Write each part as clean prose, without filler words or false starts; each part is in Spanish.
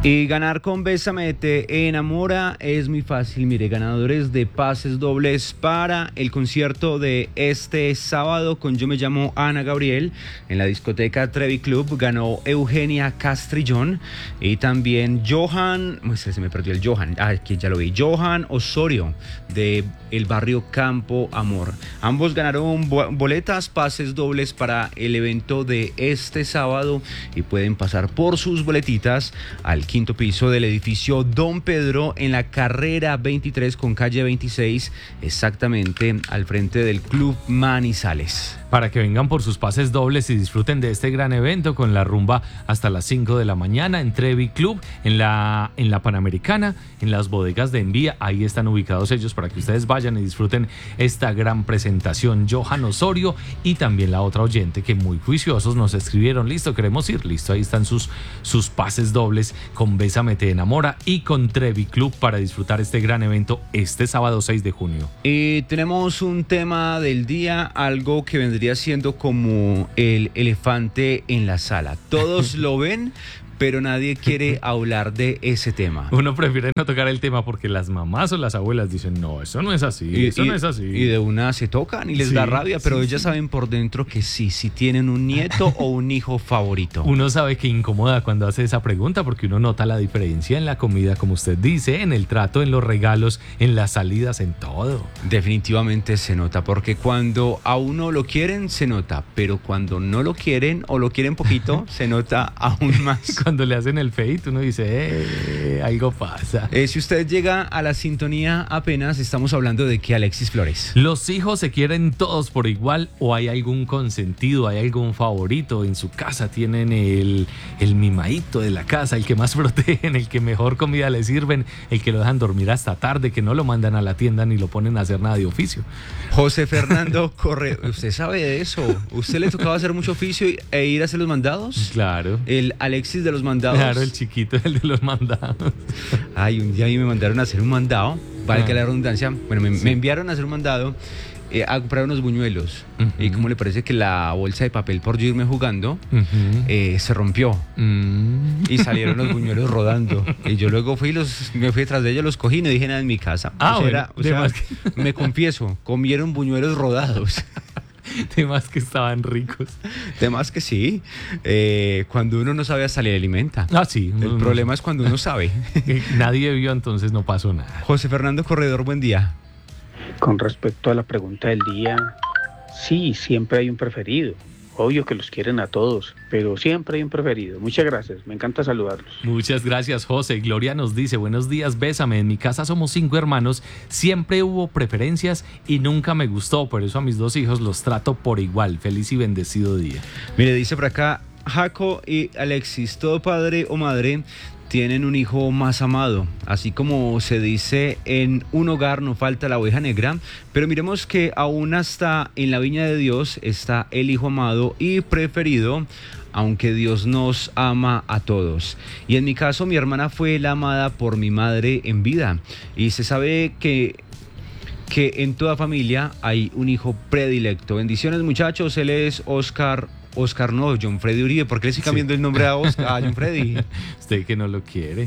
Y ganar con Bésame te enamora es muy fácil. Mire, ganadores de pases dobles para el concierto de este sábado con Yo Me Llamo Ana Gabriel en la discoteca Trevi Club. Ganó Eugenia Castrillón y también Johan, se me perdió el Johan, aquí ya lo vi, Johan Osorio de el barrio Campo Amor. Ambos ganaron boletas, pases dobles para el evento de este sábado y pueden pasar por sus boletitas al quinto piso del edificio Don Pedro en la carrera 23 con calle 26, exactamente al frente del Club Manizales. Para que vengan por sus pases dobles y disfruten de este gran evento con la rumba hasta las 5 de la mañana en Trevi Club, en la Panamericana, en las bodegas de Envía. Ahí están ubicados ellos para que ustedes vayan y disfruten esta gran presentación. Johan Osorio y también la otra oyente que muy juiciosos nos escribieron: listo, queremos ir, listo, ahí están sus pases dobles con Bésame te enamora y con Trevi Club para disfrutar este gran evento este sábado 6 de junio. Y tenemos un tema del día, algo que vendría siendo como el elefante en la sala. Todos lo ven, pero nadie quiere hablar de ese tema. Uno prefiere no tocar el tema porque las mamás o las abuelas dicen: no, eso no es así, eso no es así. Y de una se tocan y les da rabia, pero ellas saben por dentro que sí tienen un nieto o un hijo favorito. Uno sabe que incomoda cuando hace esa pregunta porque uno nota la diferencia en la comida, como usted dice, en el trato, en los regalos, en las salidas, en todo. Definitivamente se nota, porque cuando a uno lo quieren, se nota, pero cuando no lo quieren o lo quieren poquito, se nota aún más. Cuando le hacen el feito, uno dice, algo pasa. Si usted llega a la sintonía apenas, estamos hablando de que Alexis Flores. ¿Los hijos se quieren todos por igual o hay algún consentido, hay algún favorito? En su casa tienen el mimadito de la casa, el que más protegen, el que mejor comida le sirven, el que lo dejan dormir hasta tarde, que no lo mandan a la tienda ni lo ponen a hacer nada de oficio. José Fernando Corre, ¿usted sabe de eso? ¿Usted le tocaba hacer mucho oficio e ir a hacer los mandados? Claro. El Alexis de los mandados. Claro, el chiquito, el de los mandados. Ay, un día a mí me mandaron a hacer un mandado, vale que la redundancia, bueno, me enviaron a hacer un mandado a comprar unos buñuelos. Y como le parece que la bolsa de papel, por yo irme jugando, se rompió. Y salieron los buñuelos rodando. Y yo luego me fui detrás de ellos, los cogí y no dije nada en mi casa. Me confieso, comieron buñuelos rodados. Temas que estaban ricos. Temas que sí. Cuando uno no sabe, hasta le alimenta. Sí. El problema es cuando uno sabe. Nadie vio, entonces no pasó nada. José Fernando Corredor, buen día. Con respecto a la pregunta del día, sí, siempre hay un preferido. Obvio que los quieren a todos, pero siempre hay un preferido. Muchas gracias, me encanta saludarlos. Muchas gracias, José. Gloria nos dice: buenos días, Bésame. En mi casa somos 5 hermanos, siempre hubo preferencias y nunca me gustó, por eso a mis 2 hijos los trato por igual. Feliz y bendecido día. Mire, dice por acá Jaco y Alexis: todo padre o madre tienen un hijo más amado, así como se dice, en un hogar no falta la oveja negra, pero miremos que aún hasta en la viña de Dios está el hijo amado y preferido, aunque Dios nos ama a todos. Y en mi caso, mi hermana fue la amada por mi madre en vida, y se sabe que en toda familia hay un hijo predilecto. Bendiciones, muchachos. Él es Oscar no, John Freddy Uribe. ¿Por qué le estoy cambiando el nombre a John Freddy? Usted que no lo quiere.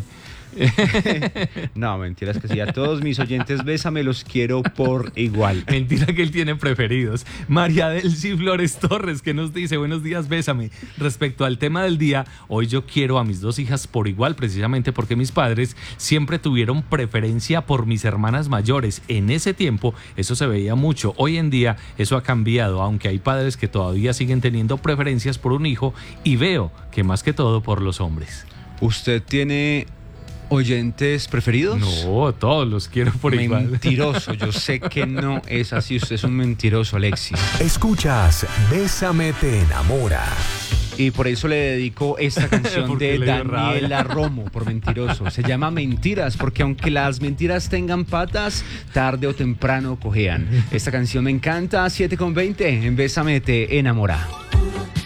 No, mentiras que sí. A todos mis oyentes, Bésame, los quiero por igual. Mentira que él tiene preferidos. María Delcy Flores Torres, que nos dice: buenos días, Bésame. Respecto al tema del día, hoy yo quiero a mis 2 hijas por igual, precisamente porque mis padres siempre tuvieron preferencia por mis hermanas mayores. En ese tiempo eso se veía mucho. Hoy en día eso ha cambiado, aunque hay padres que todavía siguen teniendo preferencias por un hijo, y veo que más que todo por los hombres. ¿Usted tiene oyentes preferidos? No, todos los quiero por igual. Mentiroso, yo sé que no es así. Usted es un mentiroso, Alexis. Escuchas Bésame te enamora. Y por eso le dedico esta canción de Daniela Romo, por mentiroso. Se llama Mentiras, porque aunque las mentiras tengan patas, tarde o temprano cojean. Esta canción me encanta. 7:20 en Bésame te enamora.